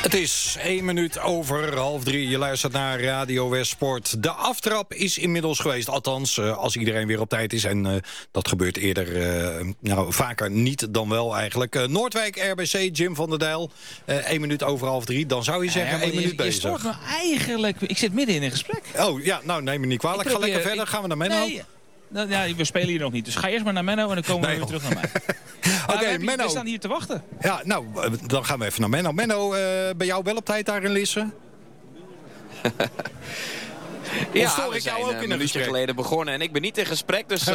Het is 1 minuut over 2:30. Je luistert naar Radio Westsport. De aftrap is inmiddels geweest. Althans, als iedereen weer op tijd is. En dat gebeurt eerder, vaker niet dan wel eigenlijk. Noordwijk, RBC, Jim van der Dijl. 1 minuut over 2:30. Dan zou je zeggen 1 minuut bezig. Je stoort me eigenlijk... Ik zit midden in een gesprek. Oh ja, nou neem me niet kwalijk. Ga lekker verder. Gaan we naar Menno. Nee, ja, we spelen hier nog niet. Dus ga eerst maar naar Menno en dan komen we weer terug naar mij. Oké, Menno. We staan hier te wachten. Ja, nou, dan gaan we even naar Menno. Menno, ben jou wel op tijd daar in Lisse? Ja, we zijn een minuutje geleden begonnen en ik ben niet in gesprek, dus...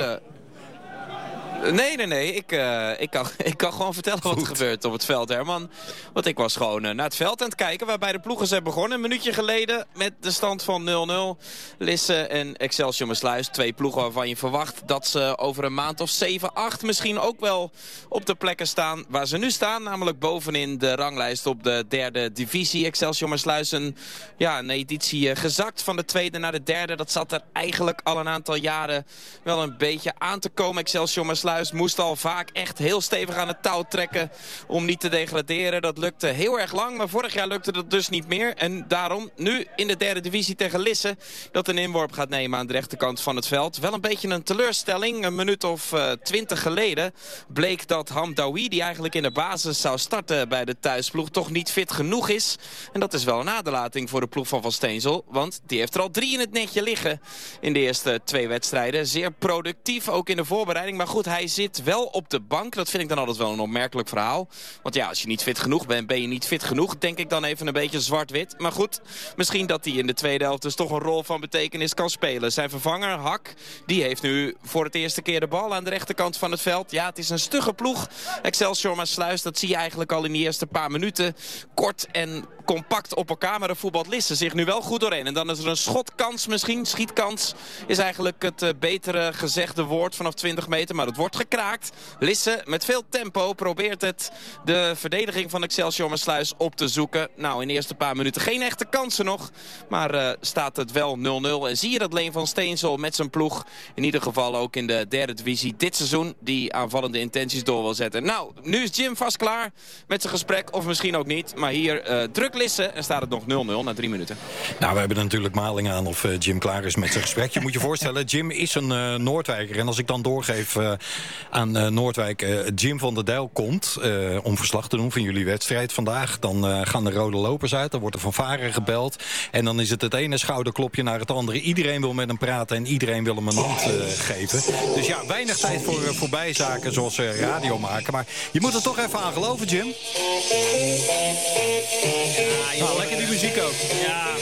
Nee. Ik kan gewoon vertellen wat er gebeurt op het veld, Herman. Want ik was gewoon naar het veld aan het kijken waarbij de ploegen zijn begonnen. Een minuutje geleden met de stand van 0-0. Lisse en Excelsior Maassluis. 2 ploegen waarvan je verwacht dat ze over een maand of 7, 8 misschien ook wel op de plekken staan waar ze nu staan. Namelijk bovenin de ranglijst op de 3e divisie. Excelsior Maassluis een editie gezakt van de 2e naar de 3e. Dat zat er eigenlijk al een aantal jaren wel een beetje aan te komen. Excelsior Maassluis moest al vaak echt heel stevig aan het touw trekken om niet te degraderen. Dat lukte heel erg lang, maar vorig jaar lukte dat dus niet meer. En daarom nu in de 3e divisie tegen Lisse dat een inworp gaat nemen aan de rechterkant van het veld. Wel een beetje een teleurstelling. Een minuut of 20 geleden bleek dat Hamdaoui, die eigenlijk in de basis zou starten bij de thuisploeg, toch niet fit genoeg is. En dat is wel een aderlating voor de ploeg van Steenzel, want die heeft er al 3 in het netje liggen in de eerste 2 wedstrijden. Zeer productief, ook in de voorbereiding. Maar goed, hij zit wel op de bank. Dat vind ik dan altijd wel een opmerkelijk verhaal. Want ja, als je niet fit genoeg bent, ben je niet fit genoeg. Denk ik dan even een beetje zwart-wit. Maar goed, misschien dat hij in de tweede helft dus toch een rol van betekenis kan spelen. Zijn vervanger, Hak, die heeft nu voor het eerste keer de bal aan de rechterkant van het veld. Ja, het is een stugge ploeg. Excelsior Maassluis, dat zie je eigenlijk al in die eerste paar minuten. Kort en compact op elkaar, maar de voetbalt Lisse zich nu wel goed doorheen. En dan is er een schotkans misschien. Schietkans is eigenlijk het betere gezegde woord vanaf 20 meter. Maar het wordt gekraakt. Lisse met veel tempo probeert het de verdediging van Excelsior Maassluis op te zoeken. Nou, in de eerste paar minuten geen echte kansen nog. Maar staat het wel 0-0. En zie je dat Leen van Steenzel met zijn ploeg in ieder geval ook in de 3e divisie dit seizoen die aanvallende intenties door wil zetten. Nou, nu is Jim vast klaar met zijn gesprek. Of misschien ook niet. Maar hier druk Lisse en staat het nog 0-0 na 3 minuten. Nou, we hebben natuurlijk maling aan of Jim klaar is met zijn gesprek. Je moet je voorstellen, Jim is een Noordwijker. En als ik dan doorgeef aan Noordwijk, Jim van der Dijl komt om verslag te doen van jullie wedstrijd vandaag. Dan gaan de rode lopers uit, dan wordt er van Varen gebeld. En dan is het ene schouderklopje naar het andere. Iedereen wil met hem praten en iedereen wil hem een hand geven. Dus ja, weinig tijd voor voorbijzaken zoals radio maken. Maar je moet er toch even aan geloven, Jim. Ja, lekker die muziek ook. Ja.